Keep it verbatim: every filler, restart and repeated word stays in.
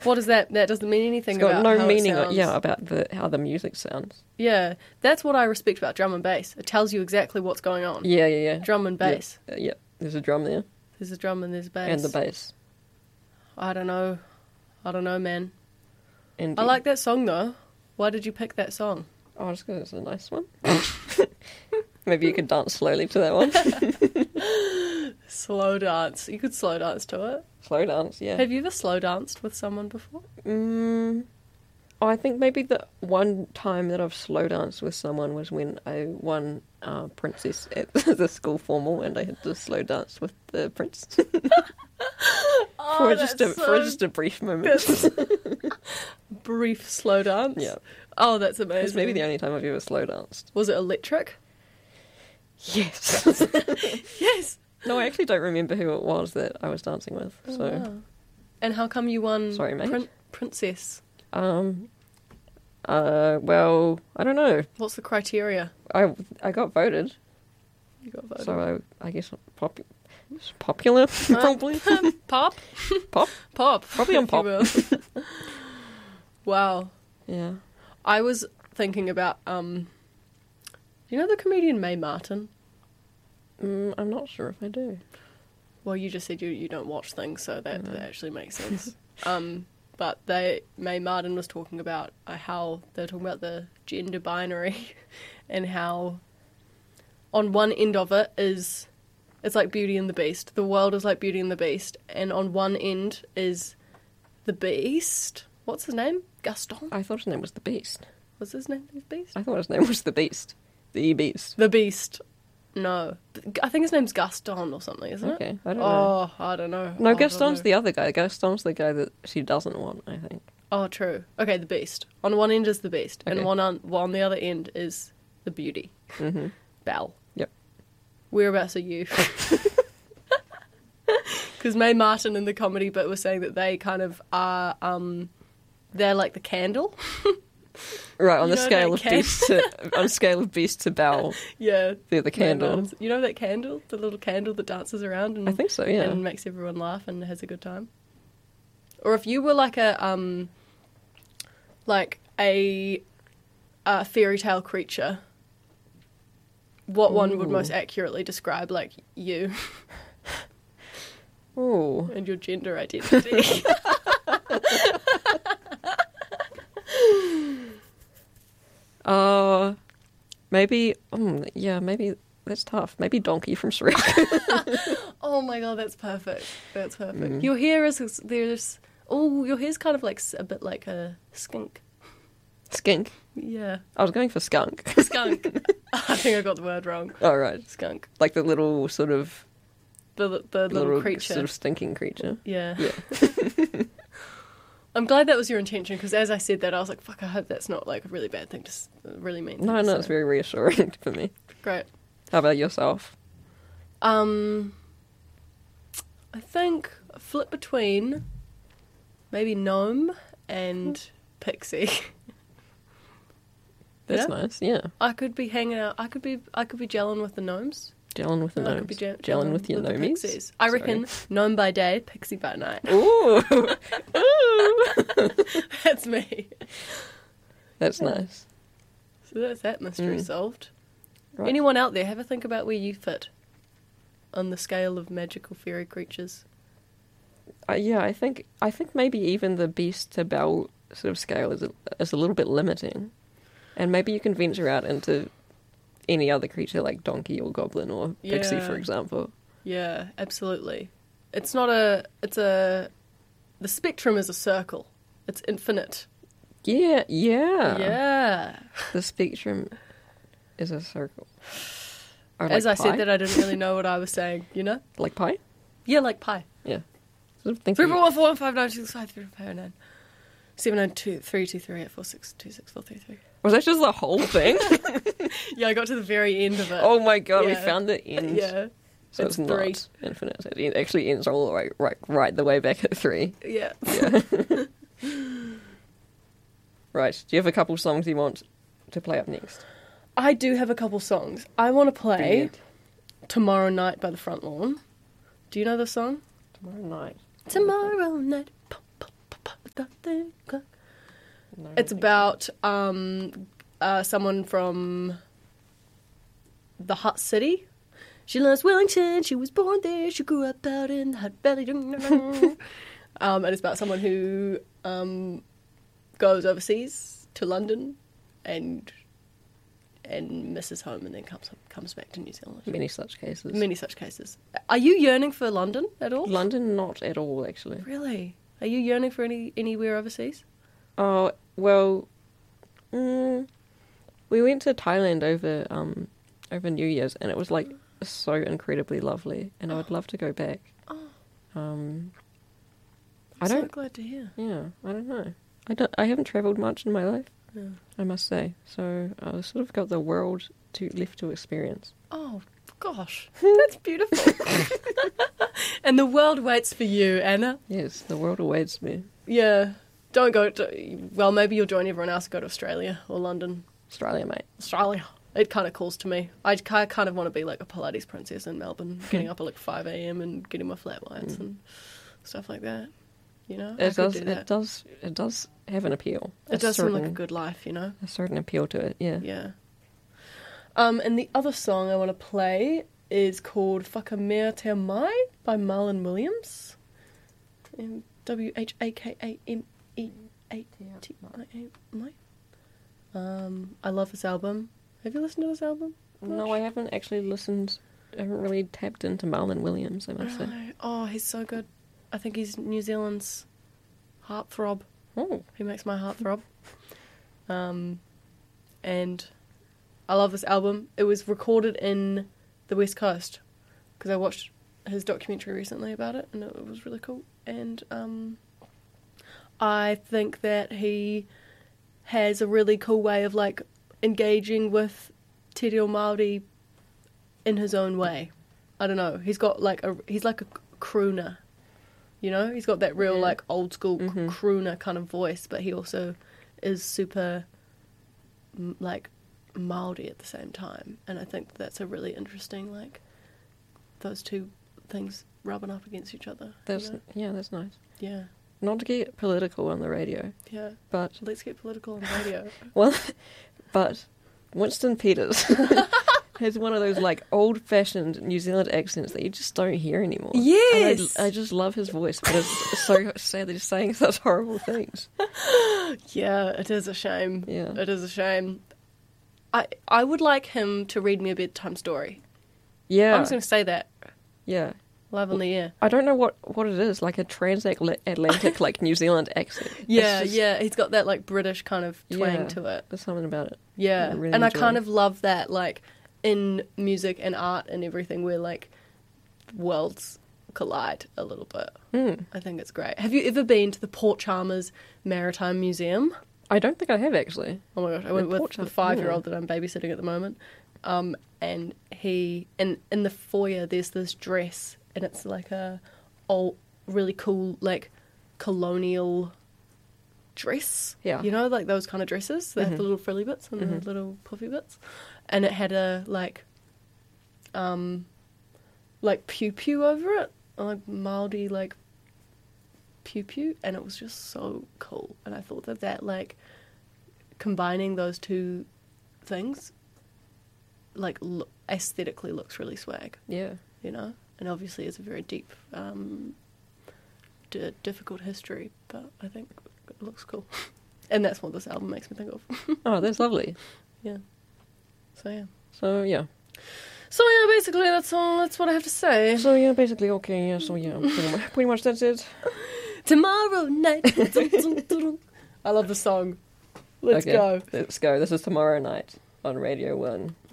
What is that? That doesn't mean anything It's got about no how meaning, it sounds. yeah, about the how the music sounds. Yeah, that's what I respect about drum and bass. It tells you exactly what's going on. Yeah, yeah, yeah. Drum and bass. Yeah, uh, yeah. There's a drum there. There's a drum and there's a bass. And the bass. I don't know. I don't know, man. And I like that song, though. Why did you pick that song? Oh, just because it's a nice one. Maybe you could dance slowly to that one. Slow dance. You could slow dance to it. Slow dance, yeah. Have you ever slow danced with someone before? Mm, oh, I think maybe the one time that I've slow danced with someone was when I won uh, Princess at the school formal, and I had to slow dance with the prince. Oh, for just a that's for so- just a brief moment. Brief slow dance? Yeah. Oh, that's amazing. It's maybe the only time I've ever slow danced. Was it electric? Yes. Yes. No, I actually don't remember who it was that I was dancing with. Oh, So, wow. And how come you won Sorry, mate? prin- Princess? um, uh, well, I don't know. What's the criteria? I I got voted, You got voted. so I I guess pop, popular probably Pop? pop. Pop. Probably on if you will. Wow. Yeah. I was thinking about, um, you know the comedian Mae Martin? Mm, I'm not sure if I do. Well, you just said you, you don't watch things, so that, No. that actually makes sense. um, but they Mae Martin was talking about uh, how they're talking about the gender binary and how on one end of it is it's like Beauty and the Beast. The world is like Beauty and the Beast, and on one end is the Beast. What's his name? Gaston. I thought his name was the Beast. What's his name? The Beast. I thought his name was the Beast. The Beast. The Beast. No, I think his name's Gaston or something, isn't it? Okay, I don't know. Oh, I don't know. No, Oh, I Gaston's don't know. the other guy. Gaston's the guy that she doesn't want, I think. Oh, true. Okay, the Beast. On one end is the Beast, Okay. and one on, on the other end is the Beauty. Mm-hmm. Belle. Yep. Whereabouts are you? Because Mae Martin in the comedy bit was saying that they kind of are, um, they're like the candle. Right, on You the know scale that of can- Beast to on a scale of Beast to Belle, Yeah. they're the Mae candle. Martin's- You know that candle? The little candle that dances around and, I think so, yeah. and makes everyone laugh and has a good time. Or if you were like a, um, like a, a fairy tale creature, what one would Ooh. most accurately describe like you Ooh. and your gender identity? Uh, maybe, um, yeah, maybe that's tough. Maybe Donkey from Shrek. Oh my god, that's perfect. That's perfect. Mm. Your hair is there's oh, your hair's kind of like s- a bit like a skunk. Skink. Yeah, I was going for skunk. skunk. I think I got the word wrong. All right. Skunk. Like the little sort of The the little, creature. sort of stinking creature. Yeah. Yeah. I'm glad that was your intention because as I said that, I was like, "Fuck! I hope that's not like a really bad thing to s- really mean." No, no, it's very reassuring for me. great. How about yourself? Um, I think a flip between maybe gnome and pixie. That's Yeah? nice. Yeah. I could be hanging out. I could be. I could be gelling with the gnomes. Gelling with the And I could be gnomes. gel- Gelling with your the gnomies. pixies. I Sorry. reckon gnome by day, pixie by night. Ooh. Ooh. That's me. That's Yeah. nice. So that's that mystery Mm. solved. Right. Anyone out there have a think about where you fit on the scale of magical fairy creatures? Uh, yeah, I think I think maybe even the Beast to Belle sort of scale is a, is a little bit limiting, and maybe you can venture out into any other creature like donkey or goblin or pixie, Yeah. for example. Yeah, absolutely. It's not a. It's a. The spectrum is a circle. It's infinite. Yeah, yeah. Yeah. The spectrum is a circle. Or As like I pie? said that, I didn't really know what I was saying. You know? Like pie? Yeah, like pie. Yeah. Sort of think Three of- four one four one five nine two six five three four nine seven nine two three two three eight four six two six four three three. Was that just the whole thing? Yeah, I got to the very end of it. Oh my god, we Yeah. found the end. Yeah. So it's, it's not three. infinite. It en- actually ends all the way right, right the way back at three. Yeah. Yeah. Right. Do you have a couple songs you want to play up next? I do have a couple songs. I want to play Brilliant. Tomorrow Night by the Front Lawn. Do you know the song? Tomorrow night. Tomorrow night. got the clock. No, It's about um, uh, someone from the Hutt City. She loves Wellington. She was born there. She grew up out in the Hutt Valley. um, and it's about someone who um, goes overseas to London and and misses home and then comes comes back to New Zealand. many such cases. Many such cases. Are you yearning for London at all? London, not at all, actually. Really? Are you yearning for any anywhere overseas? Oh, well, mm, we went to Thailand over um over New Year's, and it was like so incredibly lovely, and I would love to go back. Oh, Um, I'm I so don't. glad to hear. Yeah, I don't know. I don't. I haven't travelled much in my life, Yeah. I must say. So I've sort of got the world to left to experience. Oh, gosh. That's beautiful. And the world waits for you, Anna. Yes, the world awaits me. Yeah. Don't go to... Well, maybe you'll join everyone else and go to Australia or London. Australia, mate. Australia. It kind of calls to me. I kind of want to be like a Pilates princess in Melbourne, getting up at like five a.m. and getting my flat whites Mm. and stuff like that. You know? I It could does. do that. It does. It does have an appeal. It does seem like a certain- good life, you know? a certain appeal to it. Yeah. Yeah. Um, and the other song I want to play is called Whakamea Te Mai by Marlon Williams. Um, W H A K A M E A T I A Mai. Um, I love this album. Have you listened to this album? No, I haven't actually listened. I haven't really tapped into Marlon Williams, I must say. No. Oh, he's so good. I think he's New Zealand's heartthrob. Oh, He makes my heart throb. Um, and I love this album. It was recorded in the West Coast because I watched his documentary recently about it, and it was really cool. And um, I think that he has a really cool way of like engaging with Te Reo Māori in his own way. I don't know. He's got like a he's like a crooner. You know, he's got that real Yeah. like old school Mhm. crooner kind of voice, but he also is super m- like Māori at the same time. And I think that's a really interesting like those two things rubbing up against each other. you that's know? yeah, that's nice. Yeah, Not to get political on the radio, yeah. but Let's get political on the radio. well, but Winston Peters has one of those like old-fashioned New Zealand accents that you just don't hear anymore. Yes! and I, I just love his voice, but it's so sad that he's saying such horrible things. Yeah, it is a shame. Yeah. It is a shame. I I would like him to read me a bedtime story. Yeah, I'm just going to say that yeah. live on the air. I don't know what, what it is, like a transatlantic, like New Zealand accent. It's Yeah, just- yeah. He's got that like British kind of twang Yeah. to it. There's something about it. Yeah, I really and I enjoy kind it. of love that, like in music and art and everything, where like worlds collide a little bit. Mm. I think it's great. Have you ever been to the Port Chalmers Maritime Museum? I don't think I have actually. Oh my gosh, I went The with Port the Chal- five-year-old that I'm babysitting at the moment, um, and he and in the foyer there's this dress, and it's like a old, really cool like colonial dress. Yeah. You know, like those kind of dresses. They have Mhm. the little frilly bits and Mhm. the little puffy bits. And it had a, like, um, like pew-pew over it. Like, Māori, like, pew-pew. And it was just so cool. And I thought that that, like, combining those two things, like, lo- aesthetically looks really swag, Yeah. you know? And obviously it's a very deep, um, d- difficult history, but I think it looks cool. And that's what this album makes me think of. Oh, that's lovely. Yeah. So yeah. So yeah. So yeah, basically that's all. That's what I have to say. So yeah, basically okay. Yeah. So yeah, pretty much, pretty much that's it. Tomorrow night. I love the song. Let's Okay, go. Let's go. This is Tomorrow Night on Radio One.